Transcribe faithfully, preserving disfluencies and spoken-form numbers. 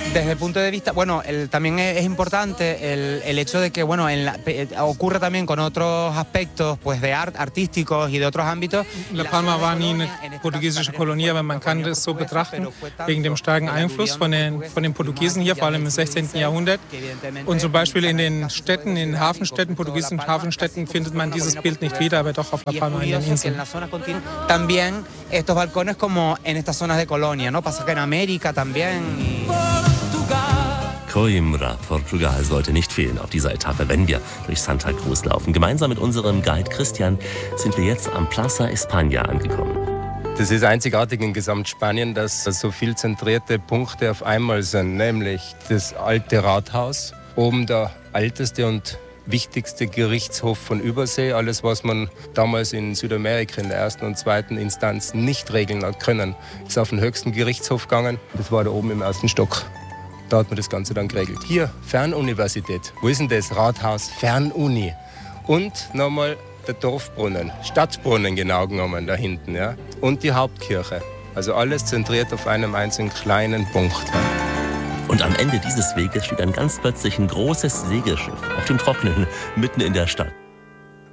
Desde el punto de vista, bueno, el, también es importante el, el hecho de que, bueno, en la, ocurre también con otros aspectos, pues, de art, artísticos y de otros ámbitos. La Palma war nie eine portugiesische Kolonie, aber man kann das so betrachten, wegen dem starken Einfluss von den, von den Portugiesen hier, vor allem im sechzehnten Jahrhundert. Und zum Beispiel in den Städten, in den Hafenstädten, portugiesischen Hafenstädten, findet man dieses Bild nicht wieder, aber doch auf La Palma in den Inseln. También estos balcones como en estas zonas de colonia, ¿no? Pasa que en América también. Y... Coimbra, Portugal, sollte nicht fehlen auf dieser Etappe, wenn wir durch Santa Cruz laufen. Gemeinsam mit unserem Guide Christian sind wir jetzt am Plaza España angekommen. Das ist einzigartig in Gesamtspanien, dass so viel zentrierte Punkte auf einmal sind, nämlich das alte Rathaus, oben der älteste und wichtigste Gerichtshof von Übersee. Alles, was man damals in Südamerika in der ersten und zweiten Instanz nicht regeln hat können, ist auf den höchsten Gerichtshof gegangen. Das war da oben im ersten Stock. Da hat man das Ganze dann geregelt. Hier, Fernuniversität. Wo ist denn das? Rathaus, Fernuni. Und nochmal der Dorfbrunnen, Stadtbrunnen genau genommen da hinten. Ja? Und die Hauptkirche. Also alles zentriert auf einem einzigen kleinen Punkt. Und am Ende dieses Weges steht dann ganz plötzlich ein großes Segelschiff auf dem Trockenen, mitten in der Stadt.